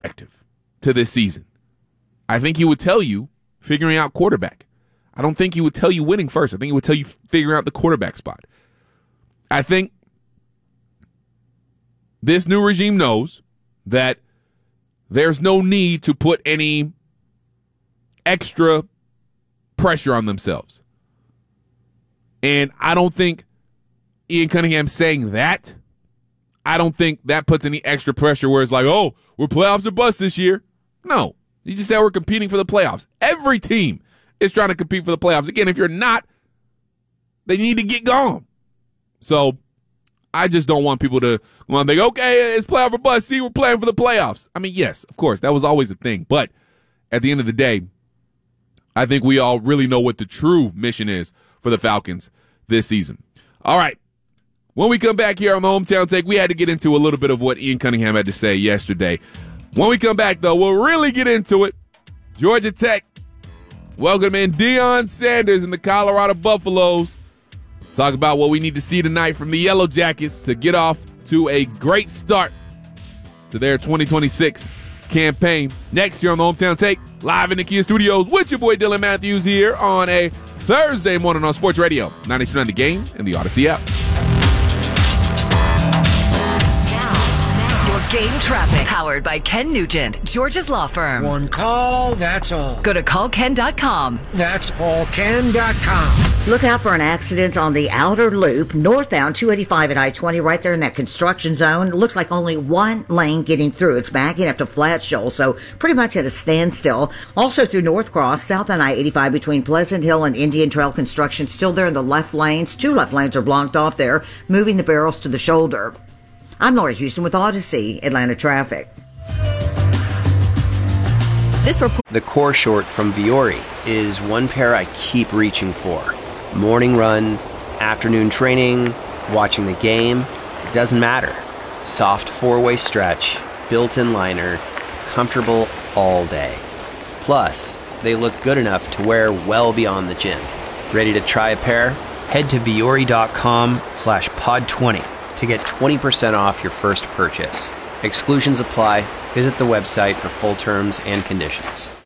active to this season. I think he would tell you figuring out quarterback. I don't think he would tell you winning first. I think he would tell you figuring out the quarterback spot. I think this new regime knows that there's no need to put any extra pressure on themselves. And I don't think Ian Cunningham saying that, I don't think that puts any extra pressure where it's like, oh, we're playoffs or bust this year. No. He just said we're competing for the playoffs. Every team is trying to compete for the playoffs. Again, if you're not, they need to get gone. So I just don't want people to want to think, okay, it's playoff or bust. See, we're playing for the playoffs. I mean, yes, of course, that was always a thing. But at the end of the day, I think we all really know what the true mission is for the Falcons this season. All right. When we come back here on the Hometown Take, we had to get into a little bit of what Ian Cunningham had to say yesterday. When we come back, though, we'll really get into it. Georgia Tech welcome in Deion Sanders and the Colorado Buffaloes. Talk about what we need to see tonight from the Yellow Jackets to get off to a great start to their 2026 campaign. Next year on the Hometown Take, live in the Kia Studios with your boy Dylan Matthews here on a Thursday morning on Sports Radio 92.9 The Game and the Odyssey app. Game traffic powered by Ken Nugent, Georgia's law firm. One call, that's all. Go to callken.com. That's allken.com. Look out for an accident on the outer loop, northbound 285 at I-20, right there in that construction zone. It looks like only one lane getting through. It's backing up to Flat Shoal, so pretty much at a standstill. Also through North Cross, south on I-85 between Pleasant Hill and Indian Trail construction, still there in the left lanes. 2 left lanes are blocked off there, moving the barrels to the shoulder. I'm Laura Houston with Odyssey Atlanta Traffic. The core short from Vuori is one pair I keep reaching for. Morning run, afternoon training, watching the game, it doesn't matter. Soft 4-way stretch, built-in liner, comfortable all day. Plus, they look good enough to wear well beyond the gym. Ready to try a pair? Head to vuori.com/pod20 to get 20% off your first purchase. Exclusions apply. Visit the website for full terms and conditions.